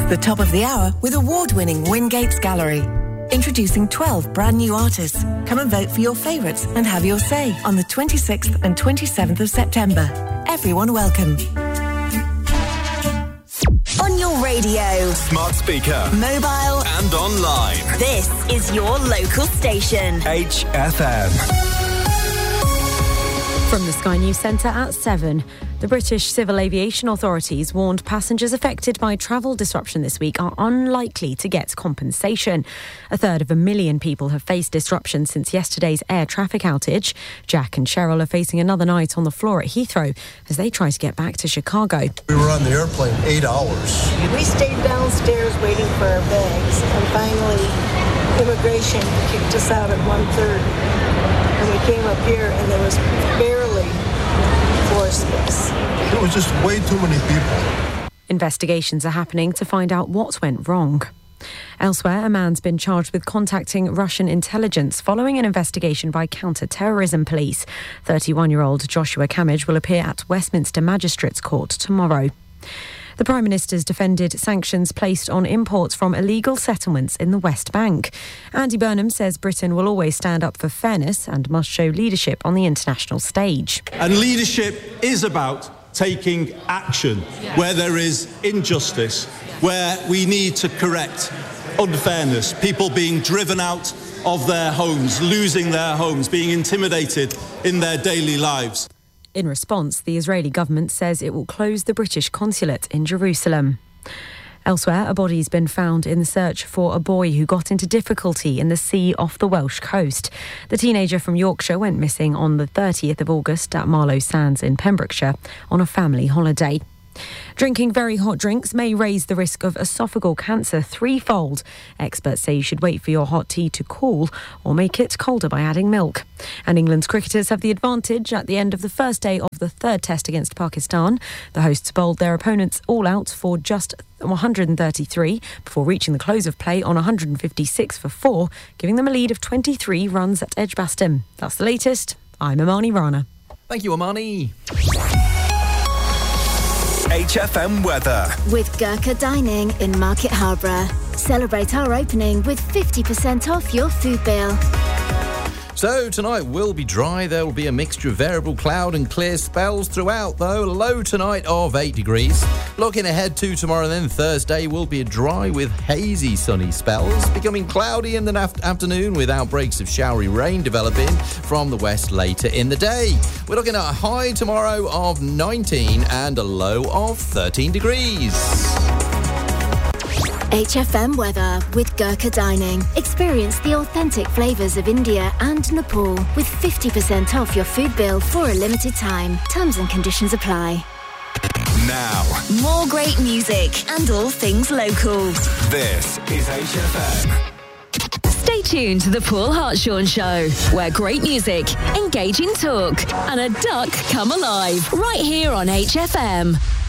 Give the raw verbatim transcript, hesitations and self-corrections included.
The top of the hour with award-winning Wingates Gallery. Introducing twelve brand new artists. Come and vote for your favourites and have your say on the twenty-sixth and twenty-seventh of September. Everyone welcome. On your radio, smart speaker, mobile and online. This is your local station. H F M. From the Sky News Centre at seven. The British Civil Aviation Authorities warned passengers affected by travel disruption this week are unlikely to get compensation. A third of a million people have faced disruption since yesterday's air traffic outage. Jack and Cheryl are facing another night on the floor at Heathrow as they try to get back to Chicago. We were on the airplane eight hours. We stayed downstairs waiting for our bags, and finally immigration kicked us out at one thirty. And we came up here and there was barely floor space. It was just way too many people. Investigations are happening to find out what went wrong. Elsewhere, a man's been charged with contacting Russian intelligence following an investigation by counter-terrorism police. thirty-one-year-old Joshua Kamij will appear at Westminster Magistrates Court tomorrow. The Prime Minister's defended sanctions placed on imports from illegal settlements in the West Bank. Andy Burnham says Britain will always stand up for fairness and must show leadership on the international stage. And leadership is about taking action where there is injustice, where we need to correct unfairness, people being driven out of their homes, losing their homes, being intimidated in their daily lives. In response, the Israeli government says it will close the British consulate in Jerusalem. Elsewhere, a body's been found in the search for a boy who got into difficulty in the sea off the Welsh coast. The teenager from Yorkshire went missing on the thirtieth of August at Marlow Sands in Pembrokeshire on a family holiday. Drinking very hot drinks may raise the risk of esophageal cancer threefold. Experts say you should wait for your hot tea to cool or make it colder by adding milk. And England's cricketers have the advantage at the end of the first day of the third test against Pakistan. The hosts bowled their opponents all out for just one hundred thirty-three before reaching the close of play on one hundred fifty-six for four, giving them a lead of twenty-three runs at Edgbaston. That's the latest. I'm Amani Rana. Thank you, Amani. H F M weather. With Gurkha Dining in Market Harborough. Celebrate our opening with fifty percent off your food bill. So tonight will be dry. There will be a mixture of variable cloud and clear spells throughout, though. Low tonight of eight degrees. Looking ahead to tomorrow, then Thursday will be a dry with hazy sunny spells, becoming cloudy in the af- afternoon with outbreaks of showery rain developing from the west later in the day. We're looking at a high tomorrow of nineteen and a low of thirteen degrees. H F M weather with Gurkha Dining. Experience the authentic flavours of India and Nepal with fifty percent off your food bill for a limited time. Terms and conditions apply. Now, more great music and all things local. This is H F M. Stay tuned to the Paul Hartshorn Show, where great music, engaging talk, and a duck come alive right here on H F M.